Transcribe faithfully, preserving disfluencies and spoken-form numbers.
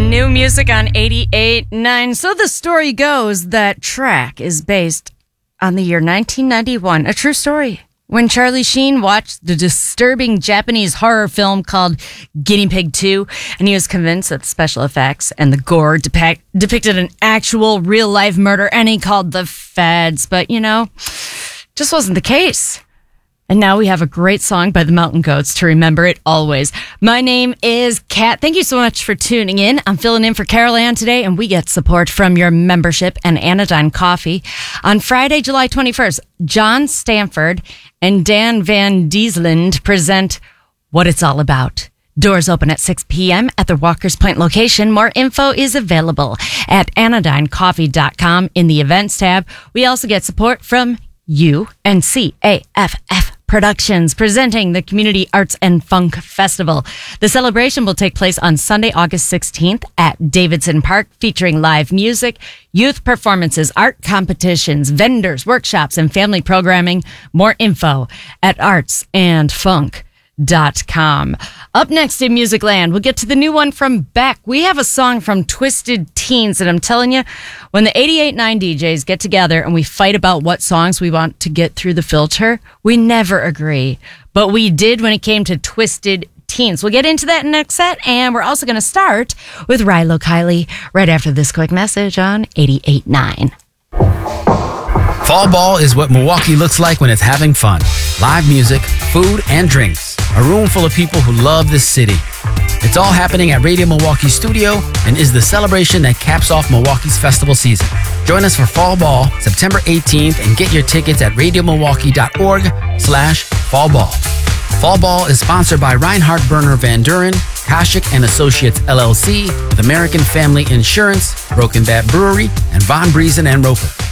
New music on eighty-eight point nine. So the story goes that track is based on the year nineteen ninety-one, a true story, when Charlie Sheen watched the disturbing Japanese horror film called Guinea Pig two, and he was convinced that the special effects and the gore depict, depicted an actual real-life murder, and he called the feds. But, you know, just wasn't the case. And now we have a great song by the Mountain Goats to remember it always. My name is Kat. Thank you so much for tuning in. I'm filling in for Carol Ann today, and we get support from your membership and Anodyne Coffee. On Friday, July twenty-first, John Stanford and Dan Van Diesland present What It's All About. Doors open at six p.m. at the Walker's Point location. More info is available at anodyne coffee dot com in the events tab. We also get support from U and C A F F Productions, presenting the Community Arts and Funk Festival. The celebration will take place on Sunday, August sixteenth at Davidson Park, featuring live music, youth performances, art competitions, vendors, workshops, and family programming. More info at arts and funk dot com. Up next in Musicland, we'll get to the new one from Beck. We have a song from Twisted Teens, and I'm telling you, when the eighty-eight point nine D Js get together and we fight about what songs we want to get through the filter, we never agree. But we did when it came to Twisted Teens. We'll get into that in the next set, and we're also going to start with Rilo Kiley right after this quick message on eighty-eight point nine. Fall Ball is what Milwaukee looks like when it's having fun. Live music, food, and drinks. A room full of people who love this city. It's all happening at Radio Milwaukee Studio and is the celebration that caps off Milwaukee's festival season. Join us for Fall Ball, September eighteenth, and get your tickets at radio milwaukee dot org slash fall ball. Fall Ball is sponsored by Reinhard Berner Van Duren, Koshik and Associates L L C, with American Family Insurance, Broken Bat Brewery, and Von Briesen and Roper.